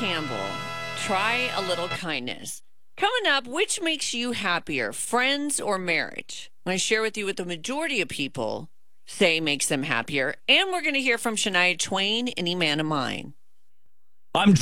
Campbell, try a little kindness. Coming up, which makes you happier, friends or marriage? I'm going to share with you what the majority of people say makes them happier. And we're going to hear from Shania Twain, Any Man of Mine. I'm